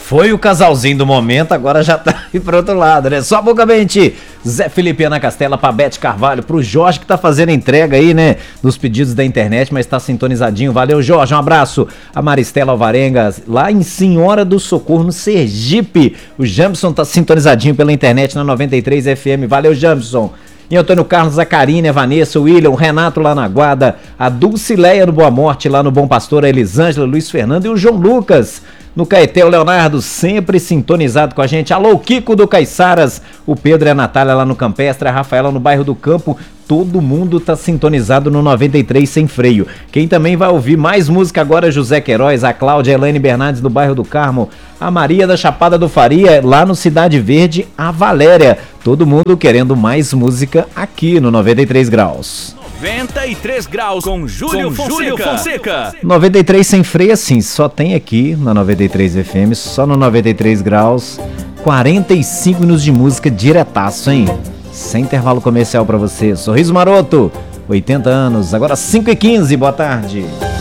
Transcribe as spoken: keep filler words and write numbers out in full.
Foi o casalzinho do momento, agora já tá aí pro outro lado, né? Só bocamente, Zé Felipe Ana Castela, pra Bete Carvalho, pro Jorge que tá fazendo a entrega aí, né? Dos pedidos da internet, mas tá sintonizadinho. Valeu, Jorge, um abraço. A Maristela Alvarenga, lá em Senhora do Socorro, no Sergipe. O Jampson tá sintonizadinho pela internet na noventa e três F M. Valeu, Jampson. E Antônio Carlos, a Karine, a Vanessa, o William, o Renato lá na Guarda, a Dulcileia do Boa Morte lá no Bom Pastor, a Elisângela, Luiz Fernando e o João Lucas no Caetel, Leonardo, sempre sintonizado com a gente. Alô, Kiko do Caiçaras, o Pedro e a Natália lá no Campestre, a Rafaela no bairro do Campo. Todo mundo tá sintonizado no noventa e três Sem Freio. Quem também vai ouvir mais música agora é José Queiroz, a Cláudia Elaine Bernardes do bairro do Carmo, a Maria da Chapada do Faria, lá no Cidade Verde, a Valéria. Todo mundo querendo mais música aqui no noventa e três Graus. noventa e três Graus com Júlio com Fonseca. Júlio Fonseca. noventa e três Sem Freio, assim, só tem aqui na noventa e três F M, só no noventa e três Graus. quarenta e cinco minutos de música diretaço, hein? Sem intervalo comercial pra você. Sorriso Maroto, oitenta anos, agora cinco e quinze, boa tarde.